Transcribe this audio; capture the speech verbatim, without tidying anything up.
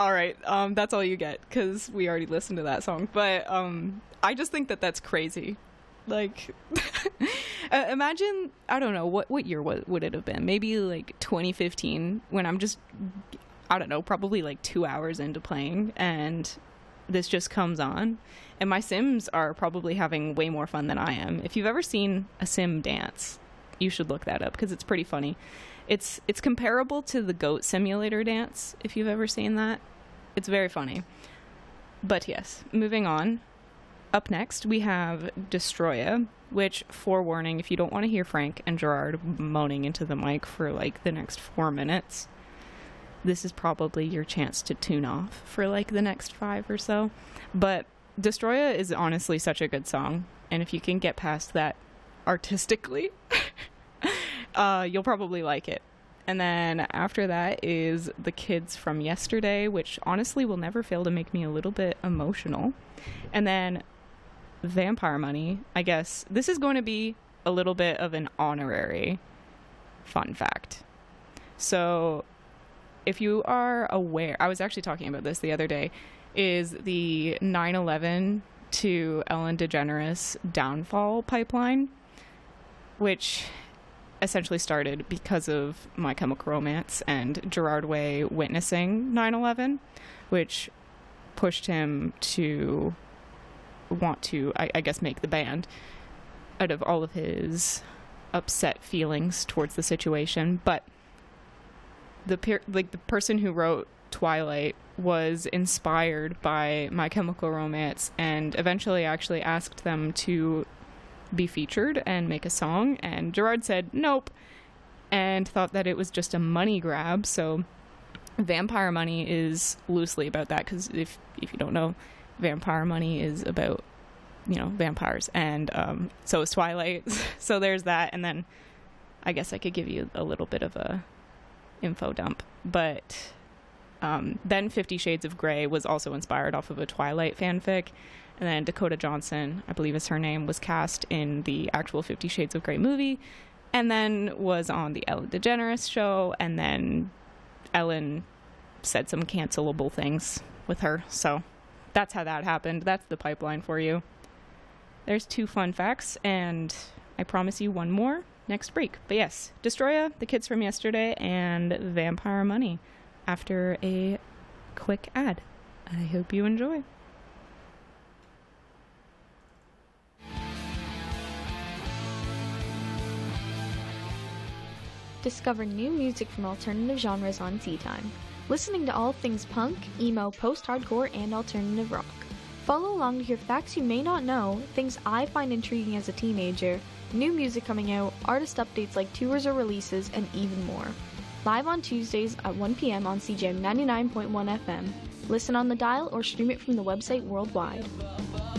All right, um, that's all you get because we already listened to that song. But um, I just think that that's crazy. Like, uh, imagine, I don't know, what, what year would, would it have been? Maybe like twenty fifteen when I'm just, I don't know, probably like two hours into playing and this just comes on. And my Sims are probably having way more fun than I am. If you've ever seen a Sim dance, you should look that up because it's pretty funny. It's it's comparable to the Goat Simulator dance, if you've ever seen that. It's very funny. But yes, moving on. Up next, we have Destroya, which, forewarning, if you don't want to hear Frank and Gerard moaning into the mic for like the next four minutes, this is probably your chance to tune off for like the next five or so. But Destroya is honestly such a good song, and if you can get past that artistically, uh, you'll probably like it. And then after that is The Kids from Yesterday, which honestly will never fail to make me a little bit emotional. And then Vampire Money, I guess this is going to be a little bit of an honorary fun fact. So if you are aware, I was actually talking about this the other day, is the nine eleven to Ellen DeGeneres downfall pipeline, which essentially started because of My Chemical Romance and Gerard Way witnessing nine eleven, which pushed him to want to, I, I guess, make the band out of all of his upset feelings towards the situation. But the per- like the person who wrote Twilight was inspired by My Chemical Romance and eventually actually asked them to be featured and make a song, and Gerard said nope and thought that it was just a money grab. So Vampire Money is loosely about that, because if if you don't know, Vampire Money is about, you know, vampires, and um, so is Twilight. So there's that, and then I guess I could give you a little bit of a info dump, but um, then Fifty Shades of Grey was also inspired off of a Twilight fanfic, and then Dakota Johnson, I believe is her name, was cast in the actual Fifty Shades of Grey movie, and then was on the Ellen DeGeneres show, and then Ellen said some cancelable things with her, so that's how that happened. That's the pipeline for you. There's two fun facts, and I promise you one more next break. But yes, Destroya, The Kids from Yesterday, and Vampire Money after a quick ad. I hope you enjoy. Discover new music from alternative genres on Tea Time. Listening to all things punk, emo, post-hardcore, and alternative rock. Follow along to hear facts you may not know, things I find intriguing as a teenager, new music coming out, artist updates like tours or releases, and even more. Live on Tuesdays at one p.m. on C J M ninety-nine point one F M. Listen on the dial or stream it from the website worldwide.